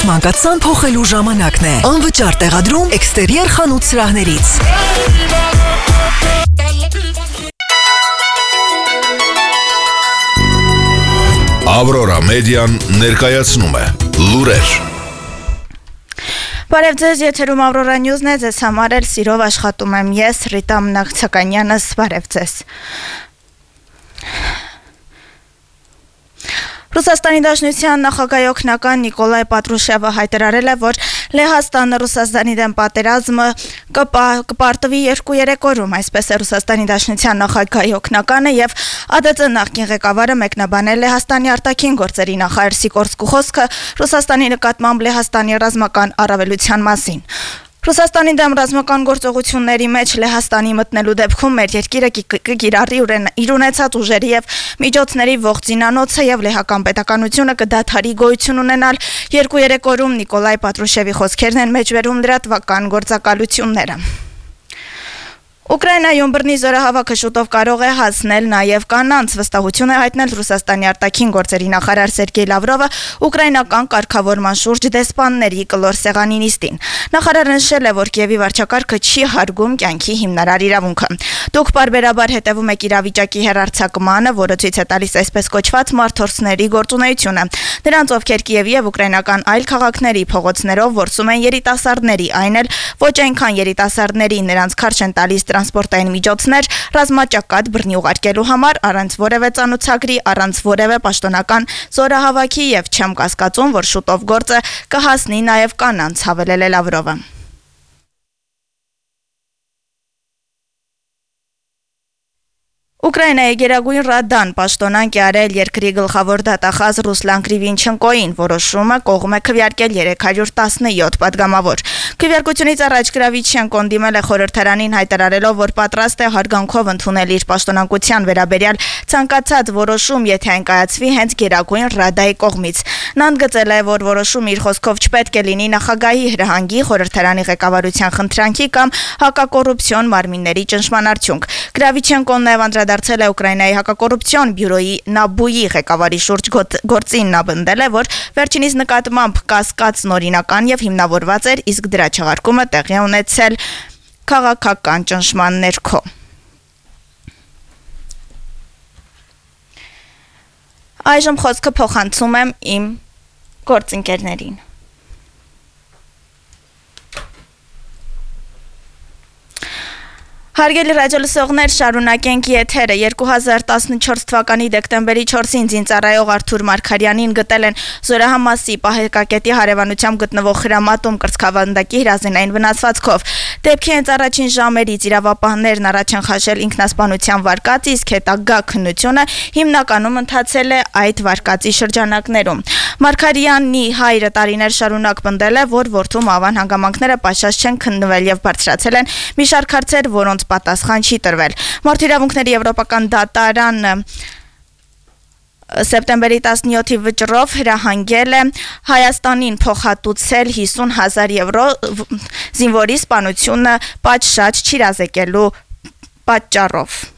մանկացան փոխելու ժամանակն է։ Անվճար տեղադրում էքստերիեր խանութ սրահներից։ Ավրորա մեդիան ներկայացնում է լուրեր։ Բարև ձեզ, եթերում Ավրորա նյուզն է, ձեզ համար էլ սիրով աշխատում եմ ես, Ռիտա Մնացականյանս, բարև ձեզ։ Ռուսաստանի Դաշնության նախագահ օգնական Նիկոլայ Պատրուշևը հայտարարել է, որ Լեհաստանը Ռուսաստանի դեմ պատերազմը կպարտվի 2-3 օրում, այսպես է Ռուսաստանի Դաշնության նախագահի օգնականը եւ ԱԴԾ նախկին ղեկավարը մեկնաբանել Լեհաստանի արտաքին գործերի նախարար Սիկորսկու խոսքը Ռուսաստանի նկատմամբ Լեհաստանի ռազմական առավելության մասին։ Ռուսաստանի դեմ ռազմական գործողությունների մեջ Լեհաստանի մտնելու դեպքում մեր երկիրը կկիրառի իր ունեցած ուժերի եւ միջոցների ողջ զինանոցը եւ լեհական պետականությունը կդադարի գոյություն ունենալ 2-3 օրում Նիկոլայ Պատրուշևի խոսքերն են մեջբերում դրա տվական գործակալությունները։ Ուկրաինայում բռնի զորահավաքը շուտով կարող է հասնել նաև կանանց, վստահություն է հայտնել Ռուսաստանի արտաքին գործերի նախարար Սերգեյ Լավրովը ուկրաինական կարգավորման շուրջ դեսպանների կլոր սեղանի նիստին։ Նախարարը նշել է, որ Կիևի վարչակարգը չի հարգում կյանքի հիմնարար իրավունքը։ Դուք բարբերաբար հետևում եք իրավիճակի հեռարձակմանը, որը ցույց է տալիս այսպես կոչված մարդորսների գործունեությունը։ Նրանց, ովքեր Կիևի եւ ուկրաինական այլ քաղաքների փողոցներով որսում են երիտասարդների, այն էլ ոչ այնքան երիտասարդների, նրանց քարշ են տալիս տրանսպորտային միջոցներ ռազմաճակատ բռնի ուղարկելու համար առանց որևէ ծանոթագրի, առանց որևէ պաշտոնական զորահավաքի եւ չեմ կասկածում, որ շուտով գործը կհասնի նաեւ կանանց, հավելել է Լավրովը։ Ուկրաինայի գերագույն ռադան պաշտոնանկ է արել երկրի գլխավոր դատախազ Ռուսլան Կրիվինչենկոին, որոշումը կողմ է քվեարկել 317 պատգամավոր։ Քվեարկությունից առաջ Կրիվինչենկոն դիմել է խորհրդարանին հայտարարելով, որ պատրաստ է հարգանքով ընդունել իր պաշտոնանկության վերաբերյալ ցանկացած որոշում, եթե այն կայացվի հենց գերագույն ռադայի կողմից։ Նա ընդգծել է, որ որոշումը իր խոսքով չպետք է լինի նախագահի հրահանգի, խորհրդարանի ղեկավարության խնդրանքի կամ հակակոռուպցիոն մարմինների ճնշման արդյունք։ Կրիվինչենկոն նաև անդրադարձել է Ուկրաինայի հակակոռուպցիոն բյուրոյի Նաբուի ղեկավարի շուրջ գործին նաբնդել է, որ վերջինիս նկատմամբ կասկածն օրինական եւ հիմնավորված էր, իսկ դրա չեղարկումը տեղի ունեցել քաղաքական ճնշման ներքո։ Այժմ խոսքը փոխանցում եմ իմ գործընկերներին։ Հարգելի ռադիոլսողներ, շարունակենք եթերը։ 2014 թվականի դեկտեմբերի 4-ին զինծառայող Արթուր Մարգարյանին գտել են Զորահամասի Պահեկակետի հարևանությամբ գտնվող Խրամատում կրծքավանդակի հրազենային վնասվածքով։ Դեպքի հենց առաջին ժամերից իրավապահներն առաջ են խաշել ինքնասպանության վարկած, իսկ հետագա քննությունը հիմնականում ընթացել է այդ վարկածի շրջանակներում։ Մարգարյանի հայրը տարիներ շարունակ պնդել է, որ որդու մահվան հանգամանքները պաշած չեն քննվել եւ բարձրացել են մի շարք հարցեր, որոնց պատասխան չի տրվել։ Մարդու իրավունքների եվրոպական դատարանը սեպտեմբերի 17-ի վճռով հրահանգել է Հայաստանին փոխհատուցել 50,000 եվրո զինվորի սպանությունը պատշաճ չիրազեկելու պատճառով։